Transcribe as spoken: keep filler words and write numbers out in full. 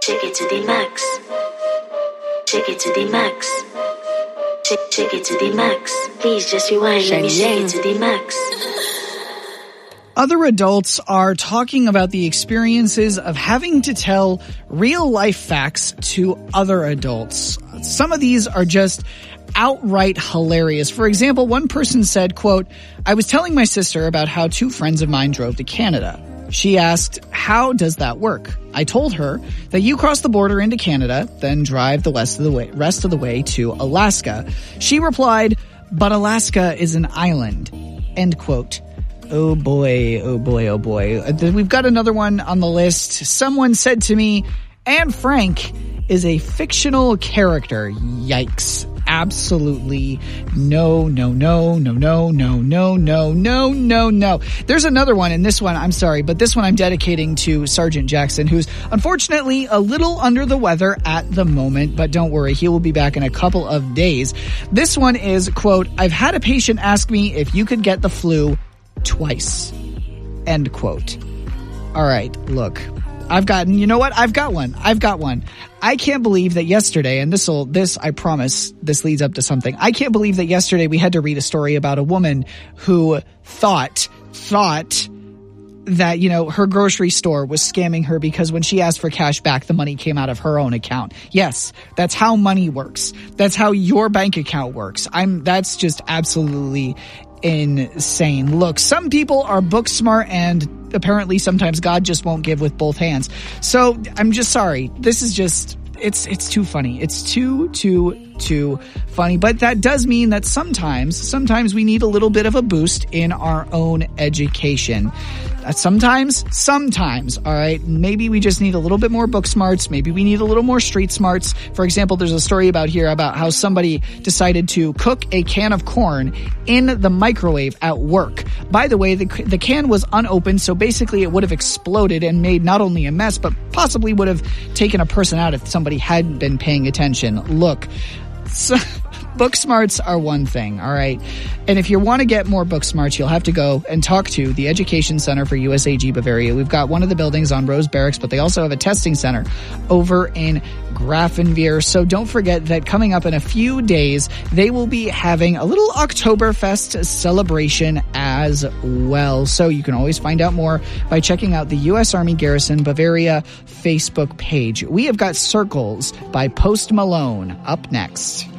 Take it to the max. Take it to the max. Take, take it to the max. Please just rewind. Let me take it to the max. Other adults are talking about the experiences of having to tell real-life facts to other adults. Some of these are just outright hilarious. For example, one person said, quote, "I was telling my sister about how two friends of mine drove to Canada. She asked, how does that work? I told her that you cross the border into Canada, then drive the rest of the way, rest of the way to Alaska. She replied, but Alaska is an island." End quote. Oh boy, oh boy, oh boy. We've got another one on the list. Someone said to me, Anne Frank is a fictional character. Yikes. Absolutely no, no, no, no, no, no, no, no, no, no, no. There's another one, and this one, I'm sorry, but this one I'm dedicating to Sergeant Jackson, who's unfortunately a little under the weather at the moment, but don't worry, he will be back in a couple of days. This one is, quote, "I've had a patient ask me if you could get the flu twice." End quote. All right, look. I've gotten, you know what? I've got one. I've got one. I can't believe that yesterday, and this'll, this, I promise, this leads up to something. I can't believe that yesterday we had to read a story about a woman who thought, thought that, you know, her grocery store was scamming her because when she asked for cash back, the money came out of her own account. Yes, that's how money works. That's how your bank account works. I'm, that's just absolutely insane. Look, some people are book smart, and apparently sometimes God just won't give with both hands. So I'm just sorry. This is just, it's, it's too funny. It's too, too, too funny. But that does mean that sometimes, sometimes we need a little bit of a boost in our own education. Uh, sometimes, sometimes, all right, maybe we just need a little bit more book smarts. Maybe we need a little more street smarts. For example, there's a story about here about how somebody decided to cook a can of corn in the microwave at work. By the way, the, the can was unopened, so basically it would have exploded and made not only a mess, but possibly would have taken a person out if somebody hadn't been paying attention. Look, so, book smarts are one thing, all right? And if you want to get more book smarts, you'll have to go and talk to the Education Center for U S A G Bavaria. We've got one of the buildings on Rose Barracks, but they also have a testing center over in Grafenweer. So don't forget that coming up in a few days, they will be having a little Oktoberfest celebration as well. So you can always find out more by checking out the U S Army Garrison Bavaria Facebook page. We have got Circles by Post Malone up next.